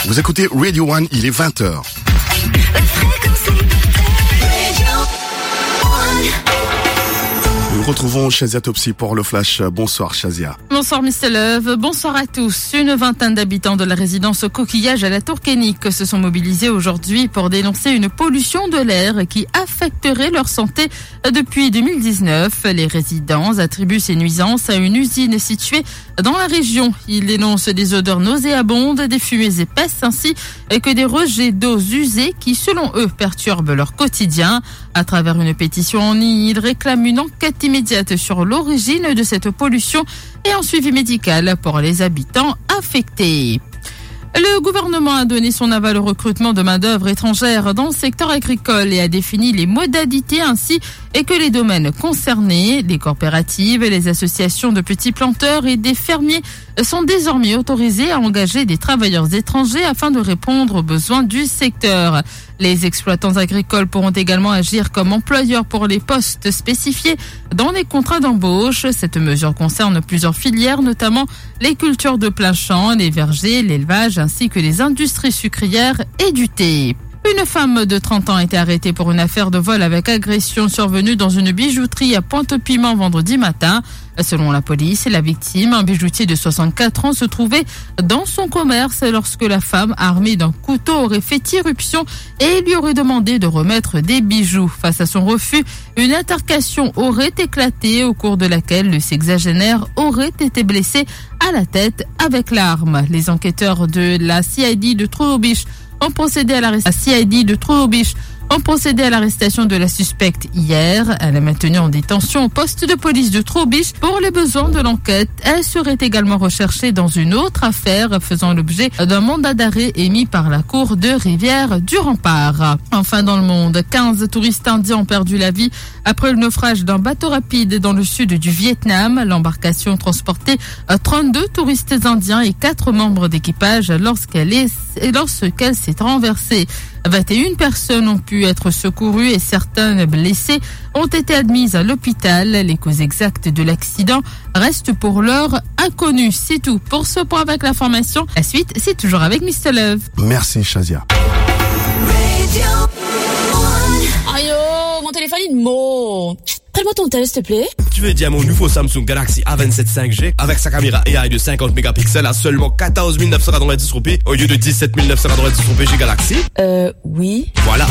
Vous écoutez Radio One, il est 20h. Nous retrouvons Shazia Topsy pour le Flash. Bonsoir Shazia. Bonsoir Mr. Love, bonsoir à tous. Une vingtaine d'habitants de la résidence Coquillage à la Tour-Kénique se sont mobilisés aujourd'hui pour dénoncer une pollution de l'air qui affecterait leur santé depuis 2019. Les résidents attribuent ces nuisances à une usine située dans la région. Ils dénoncent des odeurs nauséabondes, des fumées épaisses ainsi que des rejets d'eau usées qui, selon eux, perturbent leur quotidien. À travers une pétition en ligne, ils réclament une enquête immédiate sur l'origine de cette pollution et un suivi médical pour les habitants affectés. Le gouvernement a donné son aval au recrutement de main-d'œuvre étrangère dans le secteur agricole et a défini les modalités ainsi que les domaines concernés. Les coopératives, les associations de petits planteurs et des fermiers sont désormais autorisés à engager des travailleurs étrangers afin de répondre aux besoins du secteur. Les exploitants agricoles pourront également agir comme employeurs pour les postes spécifiés dans les contrats d'embauche. Cette mesure concerne plusieurs filières, notamment les cultures de plein champ, les vergers, l'élevage ainsi que les industries sucrières et du thé. Une femme de 30 ans a été arrêtée pour une affaire de vol avec agression survenue dans une bijouterie à Pointe-au-Piment vendredi matin. Selon la police, la victime, un bijoutier de 64 ans, se trouvait dans son commerce lorsque la femme, armée d'un couteau, aurait fait irruption et lui aurait demandé de remettre des bijoux. Face à son refus, une altercation aurait éclaté au cours de laquelle le sexagénaire aurait été blessé à la tête avec l'arme. Les enquêteurs de la CID de Troubiche ont procédé à l'arrestation de la suspecte hier. Elle est maintenue en détention au poste de police de Troubiche pour les besoins de l'enquête. Elle serait également recherchée dans une autre affaire faisant l'objet d'un mandat d'arrêt émis par la cour de Rivière-du-Rempart. Enfin, dans le monde, 15 touristes indiens ont perdu la vie après le naufrage d'un bateau rapide dans le sud du Vietnam. L'embarcation transportait 32 touristes indiens et 4 membres d'équipage lorsqu'elle s'est renversée. 21 personnes ont pu être secourues et certaines blessées ont été admises à l'hôpital. Les causes exactes de l'accident restent pour l'heure inconnues. C'est tout pour ce point avec l'information. La suite, c'est toujours avec Mr. Love. Merci Shazia. Aïe, mon téléphone il monte. Prends-moi ton tel, s'il te plaît. Tu veux dire mon nouveau Samsung Galaxy A27 5G avec sa caméra AI de 50 mégapixels à seulement 14 990 roupies au lieu de 17 990 roupies chez Galaxy? Oui. Voilà.